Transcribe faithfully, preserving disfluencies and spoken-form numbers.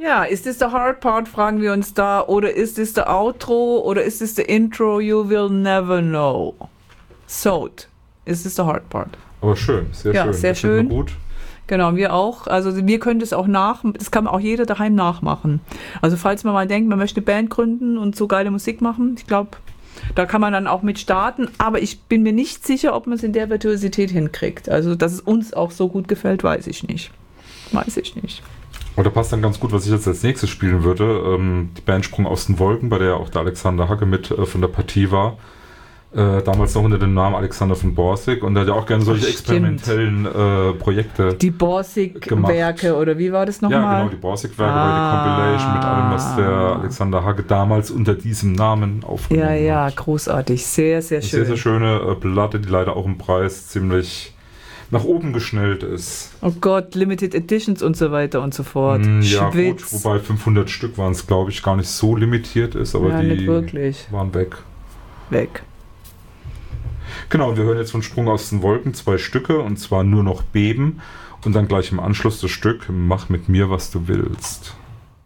Ja, ist this the hard part, fragen wir uns da, oder ist this the outro, oder ist this the intro, you will never know. So, ist this the hard part. Aber schön, sehr ja, schön. sehr das schön. Gut. Genau, wir auch. Also wir können das auch nach, das kann auch jeder daheim nachmachen. Also falls man mal denkt, man möchte eine Band gründen und so geile Musik machen, ich glaube, da kann man dann auch mit starten, aber ich bin mir nicht sicher, ob man es in der Virtuosität hinkriegt. Also, dass es uns auch so gut gefällt, weiß ich nicht. Weiß ich nicht. Und da passt dann ganz gut, was ich jetzt als nächstes spielen würde. Ähm, die Band Sprung aus den Wolken, bei der auch der Alexander Hacke mit äh, von der Partie war. Äh, damals noch unter dem Namen Alexander von Borsig, und der hat ja auch gerne solche experimentellen äh, Projekte Die Borsig-Werke, oder wie war das nochmal? Ja, genau, die Borsig-Werke, ah. die Compilation mit allem, was der Alexander Hacke damals unter diesem Namen aufgenommen hat. Ja, ja, hat. Großartig, sehr, sehr schön. Eine sehr, sehr schöne äh, Platte, die leider auch im Preis ziemlich nach oben geschnellt ist. Oh Gott, Limited Editions und so weiter und so fort. Mm, ja, Schwitz. gut, wobei fünfhundert Stück waren es, glaube ich, gar nicht so limitiert ist, aber ja, die nicht wirklich. waren weg. Weg. Genau, und wir hören jetzt von Sprung aus den Wolken zwei Stücke, und zwar Nur noch Beben, und dann gleich im Anschluss das Stück Mach mit mir, was du willst.